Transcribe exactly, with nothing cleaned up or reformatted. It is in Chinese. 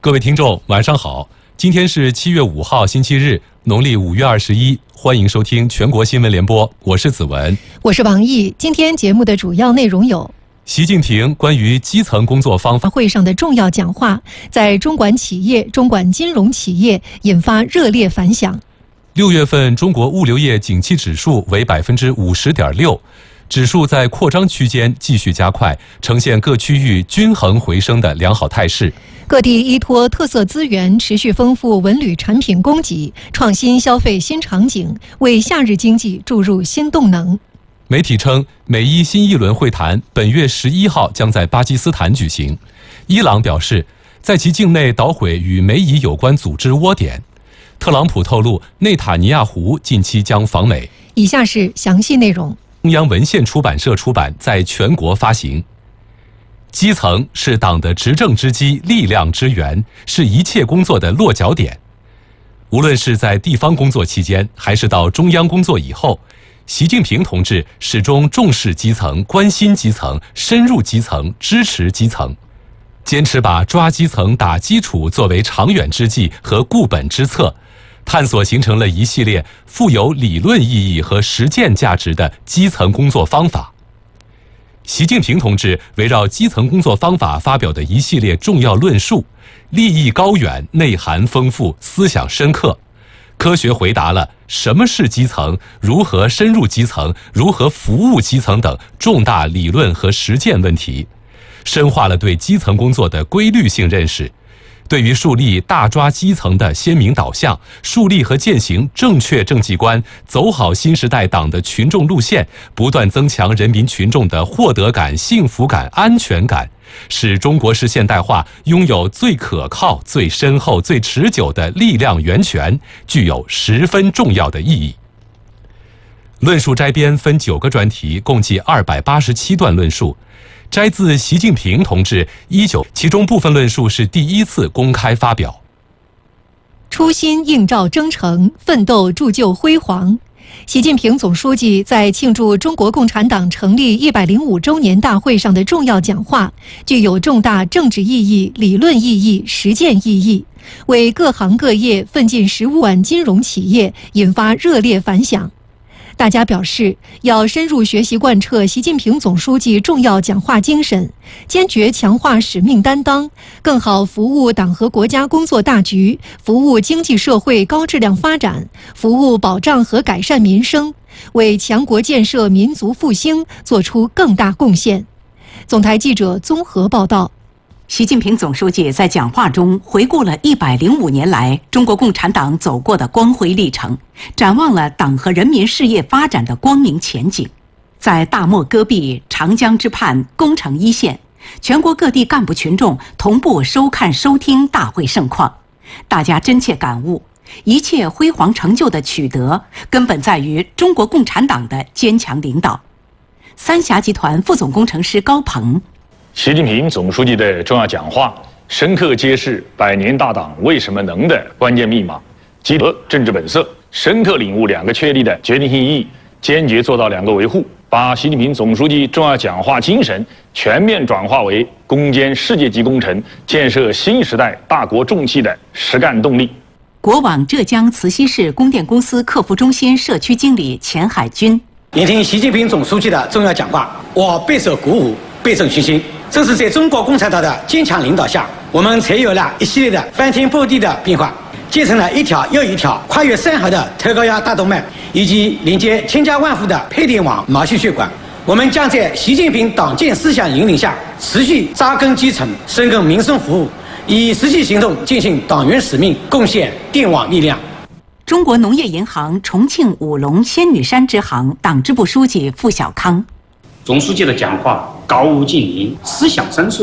各位听众，晚上好！今天是七月五号，星期日，农历五月二十一。欢迎收听全国新闻联播，我是子文， 我是王毅。今天节目的主要内容有： 习近平关于基层工作方法会上的重要讲话，在中管企业、中管金融企业引发热烈反响。 六月份中国物流业景气指数为百分之五十点六，指数在扩张区间继续加快，呈现各区域均衡回升的良好态势。 各地依托特色资源，持续丰富文旅产品供给，创新消费新场景，为夏日经济注入新动能。 媒体称，美伊新一轮会谈本月十一号将在巴基斯坦举行。伊朗表示，在其境内捣毁与美伊有关组织窝点。特朗普透露，内塔尼亚胡近期将访美。 以下是详细内容。 中央文献出版社出版，在全国发行。基层是党的执政之基、力量之源，是一切工作的落脚点。无论是在地方工作期间，还是到中央工作以后，习近平同志始终重视基层、关心基层、深入基层、支持基层，坚持把抓基层、打基础作为长远之计和固本之策，探索形成了一系列富有理论意义和实践价值的基层工作方法。习近平同志围绕基层工作方法发表的一系列重要论述，立意高远，内涵丰富，思想深刻，科学回答了什么是基层、如何深入基层、如何服务基层等重大理论和实践问题，深化了对基层工作的规律性认识，对于树立大抓基层的鲜明导向，树立和践行正确政绩观，走好新时代党的群众路线，不断增强人民群众的获得感、幸福感、安全感，使中国式现代化拥有最可靠、最深厚、最持久的力量源泉，具有十分重要的意义。论述摘编分九个专题，共计二百八十七段论述，摘自习近平同志一九，其中部分论述是第一次公开发表。 初心映照征程，奋斗铸就辉煌。习近平总书记在庆祝中国共产党成立一百零五周年大会上的重要讲话，具有重大政治意义、理论意义、实践意义，为各行各业奋进十五万金融企业引发热烈反响。大家表示，要深入学习贯彻习近平总书记重要讲话精神，坚决强化使命担当，更好服务党和国家工作大局，服务经济社会高质量发展，服务保障和改善民生，为强国建设、民族复兴作出更大贡献。总台记者综合报道。 习近平总书记在讲话中回顾了一百零五年来中国共产党走过的光辉历程，展望了党和人民事业发展的光明前景。在大漠戈壁、长江之畔、攻城一线，全国各地干部群众同步收看收听大会盛况，大家真切感悟，一切辉煌成就的取得，根本在于中国共产党的坚强领导。三峡集团副总工程师高鹏， 习近平总书记的重要讲话，深刻揭示百年大党为什么能的关键密码，集合政治本色，深刻领悟两个确立的决定性意义，坚决做到两个维护，把习近平总书记重要讲话精神全面转化为攻坚世界级工程、建设新时代大国重器的实干动力。 国网浙江慈溪市供电公司客服中心社区经理钱海军， 聆听习近平总书记的重要讲话，我备受鼓舞，倍增信心。正是在中国共产党的坚强领导下，我们才有了一系列的翻天覆地的变化，建成了一条又一条跨越山河的特高压大动脉，以及连接千家万户的配电网毛细血管。我们将在习近平党建思想引领下，持续扎根基层，深耕民生服务，以实际行动践行党员使命，贡献电网力量。 中国农业银行重庆武隆仙女山支行党支部书记付小康， 总书记的讲话高屋建瓴，思想深邃，